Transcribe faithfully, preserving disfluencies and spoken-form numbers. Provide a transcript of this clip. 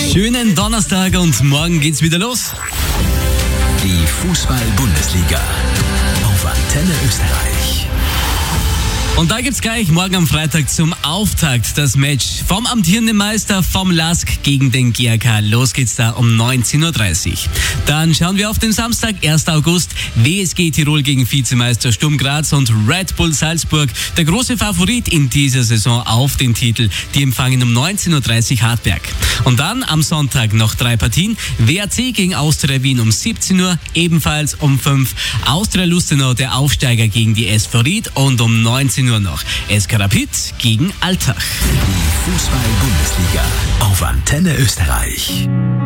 Schönen Donnerstag und morgen geht's wieder los. Die Fußball-Bundesliga auf Antenne Österreich. Und da gibt's gleich morgen am Freitag zum Auftakt das Match vom amtierenden Meister vom L A S K gegen den G A K. Los geht's da um neunzehn Uhr dreißig. Dann schauen wir auf den Samstag, ersten August, W S G Tirol gegen Vizemeister Sturm Graz und Red Bull Salzburg, der große Favorit in dieser Saison auf den Titel. Die empfangen um neunzehn Uhr dreißig Hartberg. Und dann am Sonntag noch drei Partien. W A C gegen Austria Wien um siebzehn Uhr, ebenfalls um fünf. Austria Lustenau, der Aufsteiger, gegen die S V Ried und um neunzehn Uhr noch S K Rapid gegen Altach. Die Fußball-Bundesliga auf Antenne Österreich.